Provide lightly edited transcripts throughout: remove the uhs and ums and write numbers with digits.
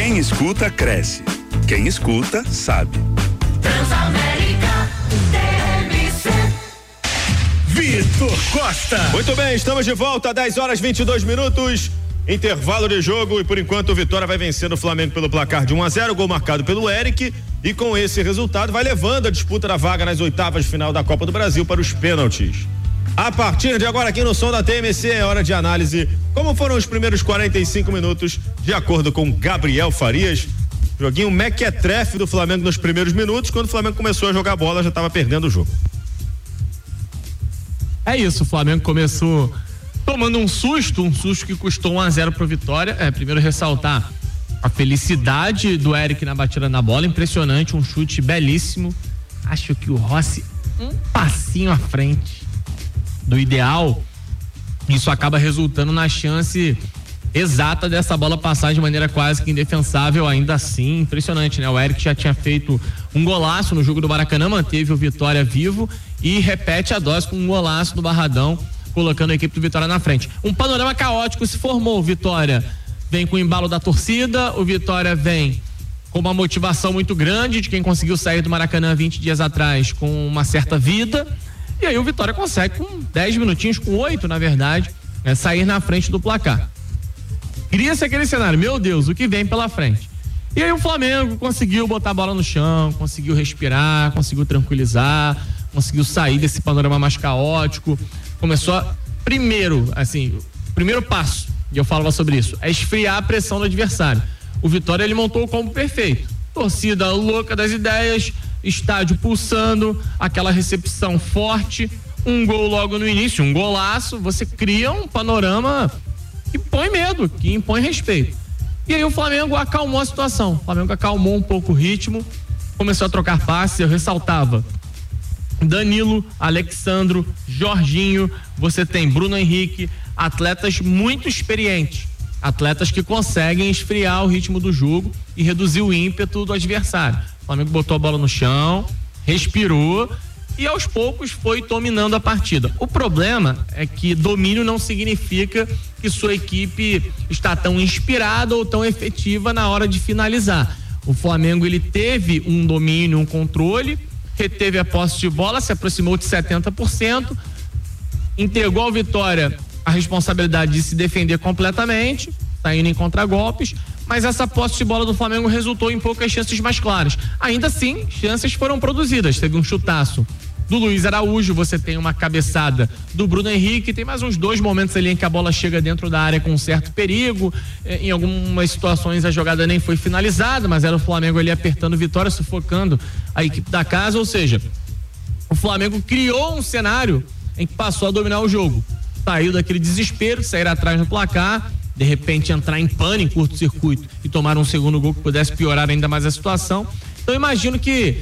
Quem escuta, cresce. Quem escuta, sabe. Transamérica TMC. Vitor Costa. Muito bem, estamos de volta, 10h22. Intervalo de jogo e por enquanto o Vitória vai vencendo o Flamengo pelo placar de 1-0, gol marcado pelo Eric, e com esse resultado vai levando a disputa da vaga nas oitavas de final da Copa do Brasil para os pênaltis. A partir de agora aqui no Som da TMC é hora de análise. Como foram os primeiros 45 minutos, de acordo com Gabriel Farias? Joguinho mequetrefe do Flamengo nos primeiros minutos, quando o Flamengo começou a jogar bola já estava perdendo o jogo. É isso, o Flamengo começou tomando um susto que custou 1-0 pro Vitória. Primeiro ressaltar a felicidade do Eric na batida na bola, impressionante, um chute belíssimo. Acho que o Rossi um passinho à frente do ideal, isso acaba resultando na chance exata dessa bola passar de maneira quase que indefensável, ainda assim, impressionante, né? O Eric já tinha feito um golaço no jogo do Maracanã, manteve o Vitória vivo e repete a dose com um golaço do Barradão, colocando a equipe do Vitória na frente. Um panorama caótico se formou. O Vitória vem com o embalo da torcida, o Vitória vem com uma motivação muito grande de quem conseguiu sair do Maracanã 20 dias atrás com uma certa vida, e aí o Vitória consegue com 10 minutinhos, com 8 na verdade, sair na frente do placar. Cria-se aquele cenário, meu Deus, o que vem pela frente? E aí o Flamengo conseguiu botar a bola no chão, conseguiu respirar, conseguiu tranquilizar, conseguiu sair desse panorama mais caótico. Começou primeiro passo, e eu falava sobre isso, é esfriar a pressão do adversário. O Vitória, ele montou o combo perfeito, torcida louca das ideias, estádio pulsando, aquela recepção forte, um gol logo no início, um golaço, você cria um panorama que põe medo, que impõe respeito. E aí o Flamengo acalmou a situação, o Flamengo acalmou um pouco o ritmo, começou a trocar passes. Eu ressaltava Danilo, Alexandro, Jorginho, você tem Bruno Henrique, atletas muito experientes, atletas que conseguem esfriar o ritmo do jogo e reduzir o ímpeto do adversário. O Flamengo botou a bola no chão, respirou e aos poucos foi dominando a partida. O problema é que domínio não significa que sua equipe está tão inspirada ou tão efetiva na hora de finalizar. O Flamengo, ele teve um domínio, um controle, reteve a posse de bola, se aproximou de 70%, entregou ao Vitória a responsabilidade de se defender completamente, tá indo em contragolpes, mas essa posse de bola do Flamengo resultou em poucas chances mais claras. Ainda assim, chances foram produzidas. Teve um chutaço do Luiz Araújo, você tem uma cabeçada do Bruno Henrique, tem mais uns 2 momentos ali em que a bola chega dentro da área com um certo perigo, em algumas situações a jogada nem foi finalizada, mas era o Flamengo ali apertando o Vitória, sufocando a equipe da casa, ou seja, o Flamengo criou um cenário em que passou a dominar o jogo, saiu daquele desespero, sair atrás no placar, de repente entrar em pane, em curto-circuito e tomar um segundo gol que pudesse piorar ainda mais a situação. Então eu imagino que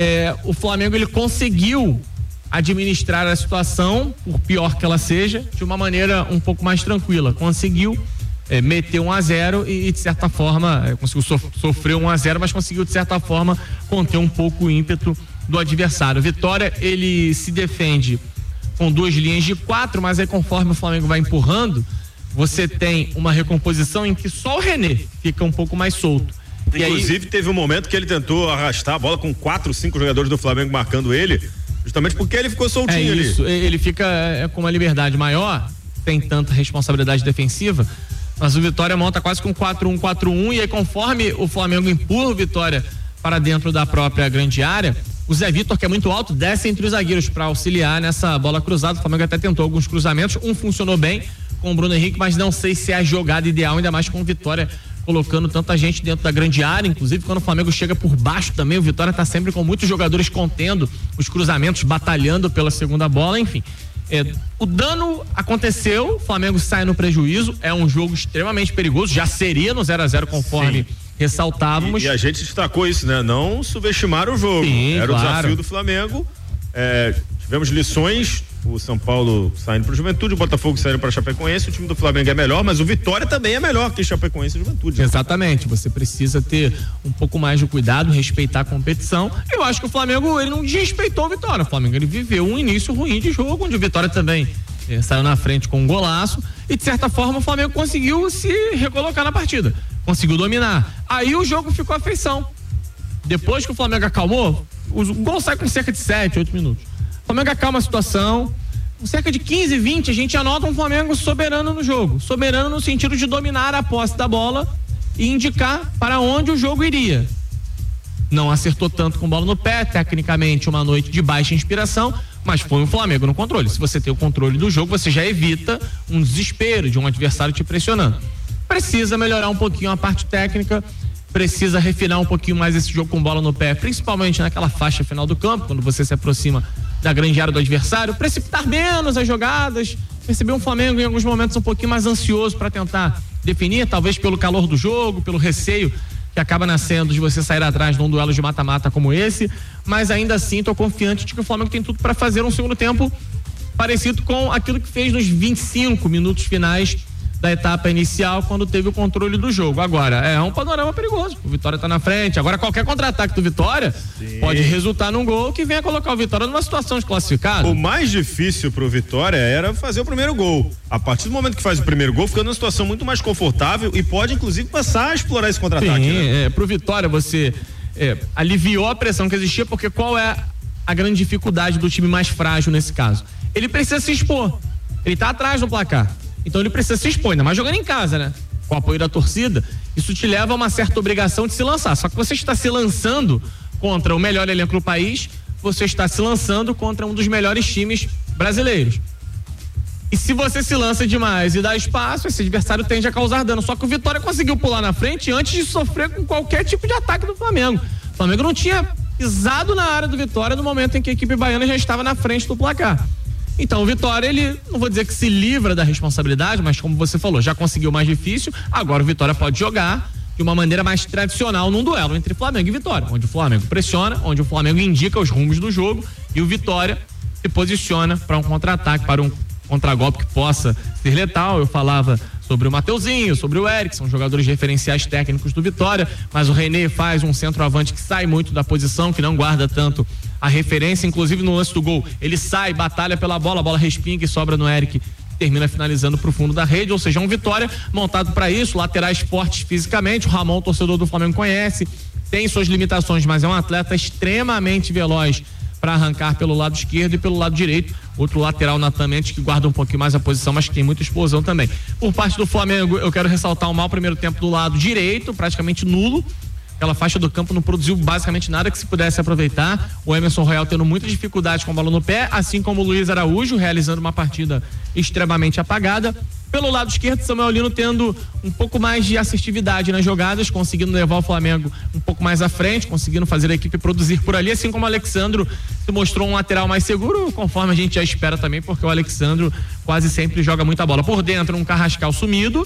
o Flamengo, ele conseguiu administrar a situação, por pior que ela seja, de uma maneira um pouco mais tranquila. Conseguiu meter 1-0 e de certa forma conseguiu sofrer 1-0, mas conseguiu de certa forma conter um pouco o ímpeto do adversário. Vitória, ele se defende com 2 linhas de 4, mas aí conforme o Flamengo vai empurrando, você tem uma recomposição em que só o René fica um pouco mais solto. Inclusive, teve um momento que ele tentou arrastar a bola com 4, 5 jogadores do Flamengo marcando ele, justamente porque ele ficou soltinho ali. Isso, ele fica com uma liberdade maior, tem tanta responsabilidade defensiva, mas o Vitória monta quase com 4-1-4-1, e aí conforme o Flamengo empurra o Vitória para dentro da própria grande área, o Zé Vitor, que é muito alto, desce entre os zagueiros para auxiliar nessa bola cruzada. O Flamengo até tentou alguns cruzamentos, um funcionou bem com o Bruno Henrique, mas não sei se é a jogada ideal, ainda mais com o Vitória colocando tanta gente dentro da grande área. Inclusive quando o Flamengo chega por baixo também, o Vitória está sempre com muitos jogadores contendo os cruzamentos, batalhando pela segunda bola, enfim. O dano aconteceu, o Flamengo sai no prejuízo, é um jogo extremamente perigoso, já seria no 0-0 conforme ressaltávamos. E a gente destacou isso, né? Não subestimar o jogo. Sim, era claro. O desafio do Flamengo. Tivemos lições, o São Paulo saindo para o Juventude, o Botafogo saindo para Chapecoense, o time do Flamengo é melhor, mas o Vitória também é melhor que Chapecoense e Juventude. Exatamente, você precisa ter um pouco mais de cuidado, respeitar a competição. Eu acho que o Flamengo, ele não desrespeitou o Vitória. O Flamengo, ele viveu um início ruim de jogo, onde o Vitória também saiu na frente com um golaço, e de certa forma o Flamengo conseguiu se recolocar na partida. conseguiu dominar. Aí o jogo ficou à feição. Depois que o Flamengo acalmou, o gol sai com cerca de 7, 8 minutos. O Flamengo acalma a situação, com cerca de 15, 20, a gente anota um Flamengo soberano no jogo. Soberano no sentido de dominar a posse da bola e indicar para onde o jogo iria. Não acertou tanto com bola no pé, tecnicamente uma noite de baixa inspiração, mas foi um Flamengo no controle. Se você tem o controle do jogo, você já evita um desespero de um adversário te pressionando. Precisa melhorar um pouquinho a parte técnica, precisa refinar um pouquinho mais esse jogo com bola no pé, principalmente naquela faixa final do campo, quando você se aproxima da grande área do adversário, precipitar menos as jogadas, perceber um Flamengo em alguns momentos um pouquinho mais ansioso para tentar definir, talvez pelo calor do jogo, pelo receio que acaba nascendo de você sair atrás num duelo de mata-mata como esse, mas ainda assim estou confiante de que o Flamengo tem tudo para fazer um segundo tempo parecido com aquilo que fez nos 25 minutos finais da etapa inicial, quando teve o controle do jogo. Agora, é um panorama perigoso. O Vitória tá na frente. Agora, qualquer contra-ataque do Vitória pode resultar num gol que venha colocar o Vitória numa situação de classificado. O mais difícil pro Vitória era fazer o primeiro gol. A partir do momento que faz o primeiro gol, fica numa situação muito mais confortável e pode, inclusive, passar a explorar esse contra-ataque. Sim, né? Pro Vitória, você aliviou a pressão que existia, porque qual é a grande dificuldade do time mais frágil nesse caso? Ele precisa se expor. Ele tá atrás do placar. Então ele precisa se expor, ainda mais jogando em casa, né? Com o apoio da torcida, isso te leva a uma certa obrigação de se lançar. Só que você está se lançando contra o melhor elenco do país, você está se lançando contra um dos melhores times brasileiros. E se você se lança demais e dá espaço, esse adversário tende a causar dano. Só que o Vitória conseguiu pular na frente antes de sofrer com qualquer tipo de ataque do Flamengo. O Flamengo não tinha pisado na área do Vitória no momento em que a equipe baiana já estava na frente do placar. Então o Vitória, ele, não vou dizer que se livra da responsabilidade, mas como você falou, já conseguiu o mais difícil, agora o Vitória pode jogar de uma maneira mais tradicional num duelo entre Flamengo e Vitória, onde o Flamengo pressiona, onde o Flamengo indica os rumos do jogo e o Vitória se posiciona para um contra-ataque, para um contragolpe que possa ser letal. Eu falava sobre o Mateuzinho, sobre o Eric, são jogadores referenciais técnicos do Vitória, mas o René faz um centroavante que sai muito da posição, que não guarda tanto a referência, inclusive no lance do gol, ele sai, batalha pela bola, a bola respinga e sobra no Eric, que termina finalizando pro fundo da rede, ou seja, um Vitória montado para isso, laterais fortes fisicamente, o Ramon, torcedor do Flamengo, conhece, tem suas limitações, mas é um atleta extremamente veloz para arrancar pelo lado esquerdo e pelo lado direito. Outro lateral, Natan Mendes, que guarda um pouquinho mais a posição, mas que tem muita explosão também. Por parte do Flamengo, eu quero ressaltar um mau primeiro tempo do lado direito, praticamente nulo. Aquela faixa do campo não produziu basicamente nada que se pudesse aproveitar. O Emerson Royal tendo muita dificuldade com a bola no pé, assim como o Luiz Araújo realizando uma partida extremamente apagada. Pelo lado esquerdo, Samuel Lino tendo um pouco mais de assertividade nas jogadas, conseguindo levar o Flamengo um pouco mais à frente, conseguindo fazer a equipe produzir por ali, assim como o Alexandro se mostrou um lateral mais seguro, conforme a gente já espera também, porque o Alexandro quase sempre joga muita bola. Por dentro, um Carrascal sumido,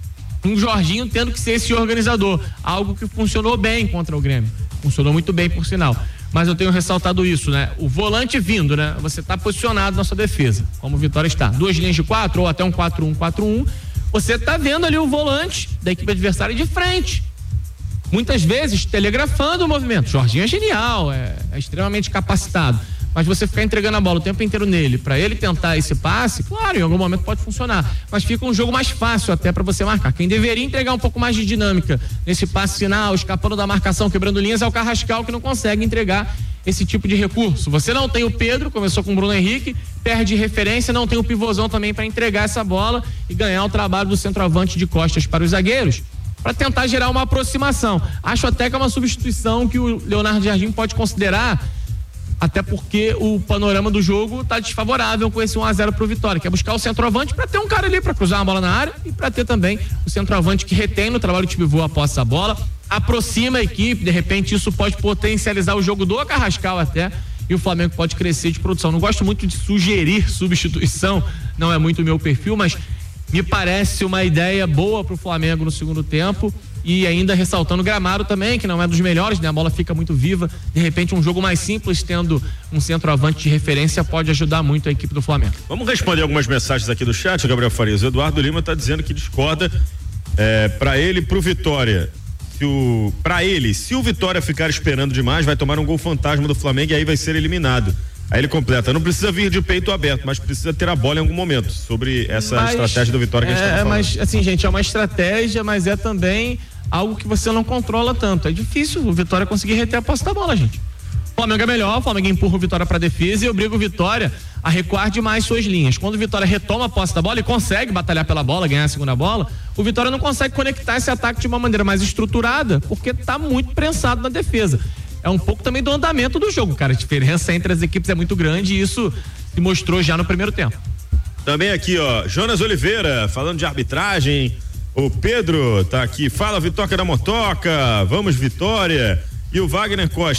um Jorginho tendo que ser esse organizador, algo que funcionou bem contra o Grêmio, funcionou muito bem, por sinal. Mas eu tenho ressaltado isso, né? O volante vindo, né? Você tá posicionado na sua defesa, como o Vitória está. 2 linhas de 4 ou até um 4-1-4-1. Você tá vendo ali o volante da equipe adversária de frente. Muitas vezes telegrafando o movimento. Jorginho é genial, é extremamente capacitado. Mas você ficar entregando a bola o tempo inteiro nele, para ele tentar esse passe, claro, em algum momento pode funcionar, mas fica um jogo mais fácil até para você marcar. Quem deveria entregar um pouco mais de dinâmica nesse passe final, escapando da marcação, quebrando linhas, é o Carrascal, que não consegue entregar esse tipo de recurso. Você não tem o Pedro, começou com o Bruno Henrique, perde referência, não tem o pivôzão também para entregar essa bola e ganhar o trabalho do centroavante de costas para os zagueiros, para tentar gerar uma aproximação. Acho até que é uma substituição que o Leonardo Jardim pode considerar, até porque o panorama do jogo tá desfavorável com esse 1-0 pro Vitória, que é buscar o centroavante para ter um cara ali para cruzar uma bola na área e para ter também o centroavante que retém no trabalho de pivô após a bola, aproxima a equipe, de repente isso pode potencializar o jogo do Carrascal até, e o Flamengo pode crescer de produção. Não gosto muito de sugerir substituição, não é muito o meu perfil, mas me parece uma ideia boa pro Flamengo no segundo tempo. E ainda ressaltando o gramado também, que não é dos melhores, né? A bola fica muito viva. De repente, um jogo mais simples, tendo um centroavante de referência, pode ajudar muito a equipe do Flamengo. Vamos responder algumas mensagens aqui do chat, Gabriel Farias. O Eduardo Lima está dizendo que discorda para ele, pro Vitória. Se o Vitória ficar esperando demais, vai tomar um gol fantasma do Flamengo e aí vai ser eliminado. Aí ele completa, não precisa vir de peito aberto, mas precisa ter a bola em algum momento, sobre essa estratégia do Vitória que a gente está falando. Mas assim, gente, é uma estratégia, mas é também algo que você não controla tanto. É difícil o Vitória conseguir reter a posse da bola, gente. O Flamengo é melhor, o Flamengo empurra o Vitória pra defesa e obriga o Vitória a recuar demais suas linhas. Quando o Vitória retoma a posse da bola e consegue batalhar pela bola, ganhar a segunda bola, o Vitória não consegue conectar esse ataque de uma maneira mais estruturada, porque tá muito prensado na defesa. É um pouco também do andamento do jogo, cara. A diferença entre as equipes é muito grande e isso se mostrou já no primeiro tempo. Também aqui, ó, Jonas Oliveira, falando de arbitragem. O Pedro tá aqui, fala Vitória da Motoca, vamos Vitória. E o Wagner Costa.